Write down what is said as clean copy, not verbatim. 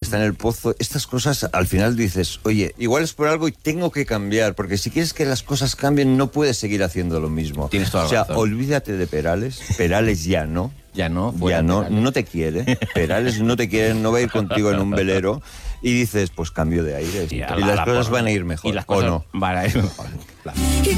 está en el pozo, estas cosas al final dices, oye, igual es por algo y tengo que cambiar, porque si quieres que las cosas cambien no puedes seguir haciendo lo mismo. Tienes toda la razón. Olvídate de Perales ya no. Ya no, ya no te quiere. Perales no te quiere, no va a ir contigo en un velero. Y dices, pues cambio de aire. Y las cosas van a ir mejor. Y las cosas ¿o no? van a ir mejor. Claro.